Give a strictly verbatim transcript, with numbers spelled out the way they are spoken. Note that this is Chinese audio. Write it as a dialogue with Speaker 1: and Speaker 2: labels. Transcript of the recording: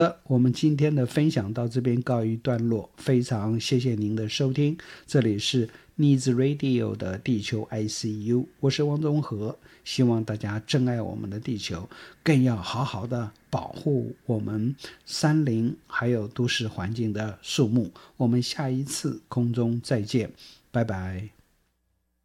Speaker 1: 我们今天的分享到这边告一段落，非常谢谢您的收听，这里是 Needs Radio 的地球 I C U， 我是王宗和，希望大家珍爱我们的地球，更要好好的保护我们山林还有都市环境的树木。我们下一次空中再见，拜拜。